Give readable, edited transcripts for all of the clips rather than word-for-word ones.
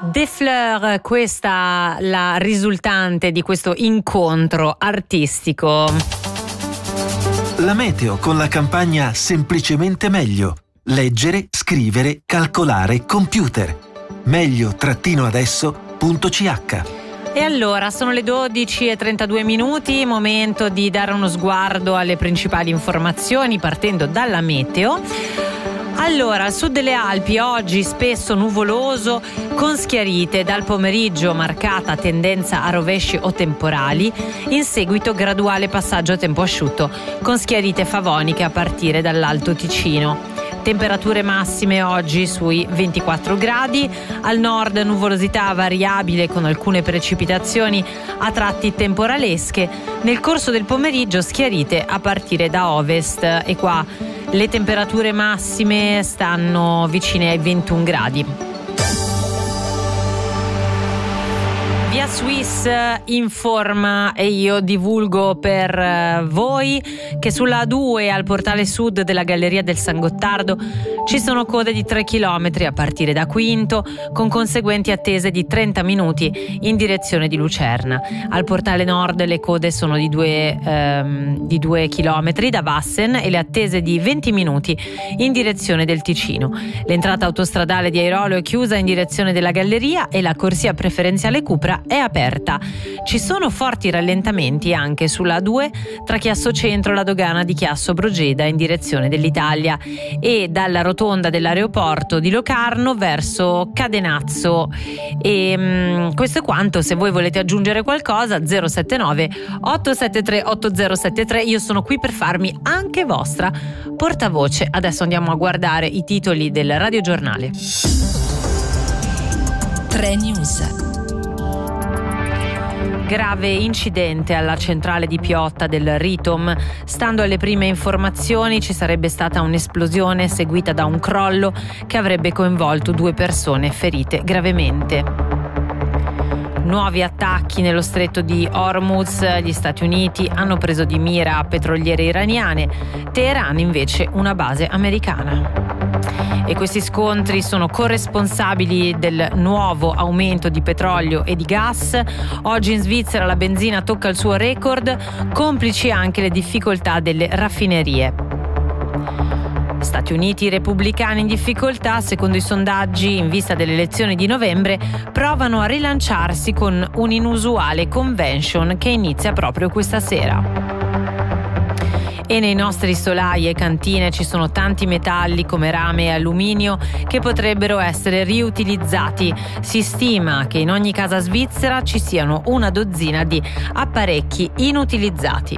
Des Fleurs, questa la risultante di questo incontro artistico. La meteo con la campagna Semplicemente Meglio. Leggere, scrivere, calcolare, computer. meglio-adesso.ch. E allora, sono le 12:32, momento di dare uno sguardo alle principali informazioni partendo dalla meteo. Allora, al sud delle Alpi oggi spesso nuvoloso con schiarite, dal pomeriggio marcata tendenza a rovesci o temporali, in seguito graduale passaggio a tempo asciutto con schiarite favoniche a partire dall'Alto Ticino. Temperature massime oggi sui 24 gradi, al nord nuvolosità variabile con alcune precipitazioni a tratti temporalesche, nel corso del pomeriggio schiarite a partire da ovest e qua le temperature massime stanno vicine ai 21 gradi. Via Swiss informa e io divulgo per voi che sulla A2 al portale sud della Galleria del San Gottardo ci sono code di 3 chilometri a partire da Quinto, con conseguenti attese di 30 minuti in direzione di Lucerna. Al portale nord le code sono di 2 chilometri da Vassen e le attese di 20 minuti in direzione del Ticino. L'entrata autostradale di Airolo è chiusa in direzione della Galleria e la corsia preferenziale Cupra è aperta. Ci sono forti rallentamenti anche sulla A2 tra Chiasso Centro e la dogana di Chiasso Brogeda in direzione dell'Italia e dalla rotonda dell'aeroporto di Locarno verso Cadenazzo. E questo è quanto. Se voi volete aggiungere qualcosa, 079 873 8073, io sono qui per farmi anche vostra portavoce. Adesso andiamo a guardare i titoli del radiogiornale. 3 News. Grave incidente alla centrale di Piotta del Ritom. Stando alle prime informazioni ci sarebbe stata un'esplosione seguita da un crollo che avrebbe coinvolto 2 persone ferite gravemente. Nuovi attacchi nello stretto di Hormuz. Gli Stati Uniti hanno preso di mira petroliere iraniane, Teheran invece una base americana. E questi scontri sono corresponsabili del nuovo aumento di petrolio e di gas. Oggi in Svizzera la benzina tocca il suo record, complici anche le difficoltà delle raffinerie. Stati Uniti repubblicani in difficoltà, secondo i sondaggi in vista delle elezioni di novembre, provano a rilanciarsi con un'inusuale convention che inizia proprio questa sera. E nei nostri solai e cantine ci sono tanti metalli come rame e alluminio che potrebbero essere riutilizzati. Si stima che in ogni casa svizzera ci siano una dozzina di apparecchi inutilizzati.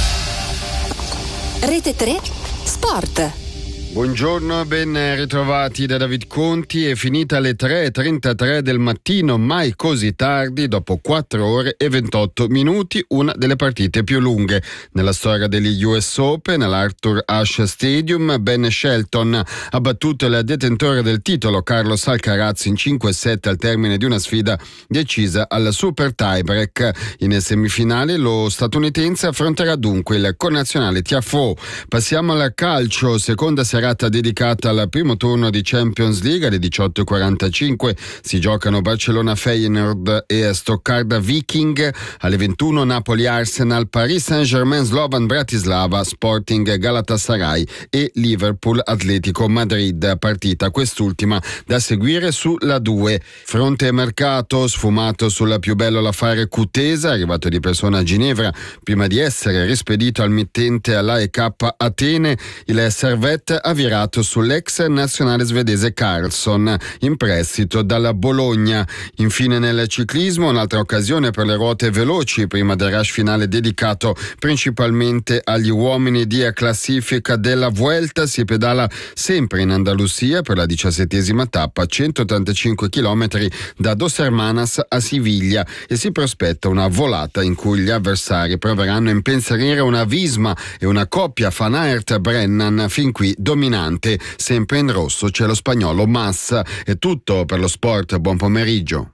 Rete 3 Sport. Buongiorno, ben ritrovati da David Conti. È finita alle 3:33 del mattino, mai così tardi, dopo 4 ore e 28 minuti, una delle partite più lunghe nella storia degli US Open. All'Arthur Ashe Stadium, Ben Shelton ha battuto il detentore del titolo Carlos Alcaraz in 5-7 al termine di una sfida decisa al super tiebreak. In semifinale lo statunitense affronterà dunque il connazionale Tiafoe. Passiamo al calcio, seconda serata dedicata al primo turno di Champions League. Alle 18:45 si giocano Barcellona-Feyenoord e Stoccarda-Viking. Alle 21 Napoli-Arsenal, Paris Saint-Germain-Slovan Bratislava, Sporting Galatasaray e Liverpool-Atletico Madrid. Partita quest'ultima da seguire sulla 2. Fronte mercato sfumato sul più bello l'affare Cutesa, arrivato di persona a Ginevra prima di essere rispedito al mittente all'AEK Atene. Il Servette ha virato sull'ex nazionale svedese Karlsson in prestito dalla Bologna. Infine nel ciclismo un'altra occasione per le ruote veloci prima del rush finale dedicato principalmente agli uomini di classifica della Vuelta. Si pedala sempre in Andalusia per la 17ª tappa, 185 km da Dos Hermanas a Siviglia, e si prospetta una volata in cui gli avversari proveranno a impensierire una Visma e una coppia Van Aert-Brennan fin qui dominante. Sempre in rosso c'è lo spagnolo Massa. È tutto per lo sport, buon pomeriggio.